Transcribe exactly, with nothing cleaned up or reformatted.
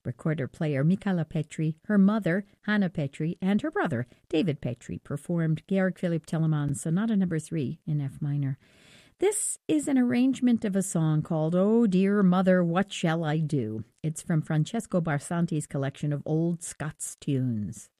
Recorder player Michala Petri, her mother, Hanna Petri, and her brother, David Petri, performed Georg Philipp Telemann's Sonata Number three in F minor. This is an arrangement of a song called Oh Dear Mother, What Shall I Do? It's from Francesco Barsanti's collection of old Scots tunes.